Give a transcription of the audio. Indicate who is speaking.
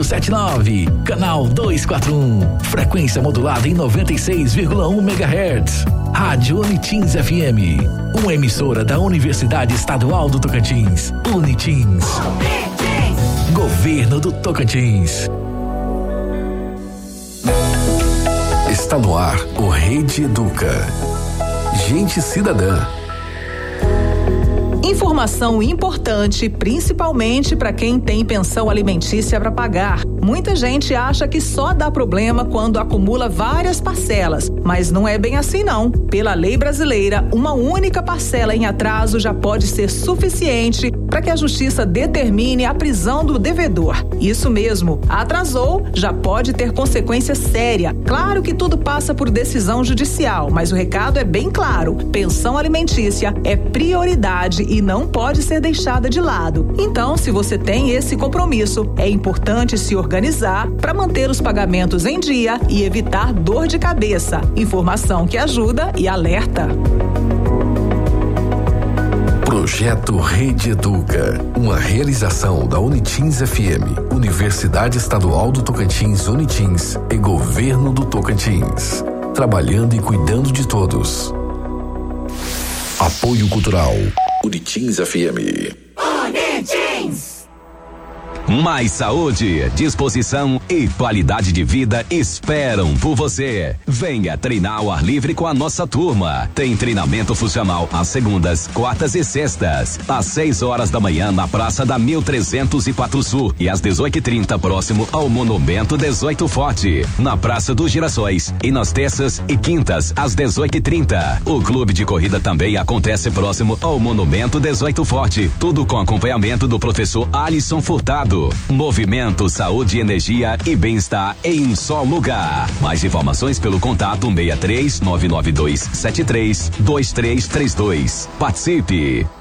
Speaker 1: 579, canal 241, frequência modulada em 96,1 MHz. Rádio Unitins FM, uma emissora da Universidade Estadual do Tocantins. Unitins. Governo do Tocantins. Está no ar o Rede Educa. Gente cidadã.
Speaker 2: Informação importante, principalmente para quem tem pensão alimentícia para pagar. Muita gente acha que só dá problema quando acumula várias parcelas, mas não é bem assim não. Pela lei brasileira, uma única parcela em atraso já pode ser suficiente para que a justiça determine a prisão do devedor. Isso mesmo, atrasou, já pode ter consequência séria. Claro que tudo passa por decisão judicial, mas o recado é bem claro: pensão alimentícia é prioridade e não pode ser deixada de lado. Então, se você tem esse compromisso, é importante se organizar para manter os pagamentos em dia e evitar dor de cabeça. Informação que ajuda e alerta.
Speaker 1: Projeto Rede Educa, uma realização da Unitins FM, Universidade Estadual do Tocantins, Unitins e Governo do Tocantins. Trabalhando e cuidando de todos. Apoio Cultural, Unitins FM.
Speaker 3: Unitins!
Speaker 4: Mais saúde, disposição e qualidade de vida esperam por você. Venha treinar ao ar livre com a nossa turma. Tem treinamento funcional às segundas, quartas e sextas, às 6 horas da manhã na Praça da 1304 Sul e às 18h30 próximo ao Monumento 18 Forte, na Praça dos Girassóis, e nas terças e quintas às 18h30. O clube de corrida também acontece próximo ao Monumento 18 Forte, tudo com acompanhamento do professor Alisson Furtado. Movimento, saúde, energia e bem-estar em um só lugar. Mais informações pelo contato 63 992 73 2332. Participe!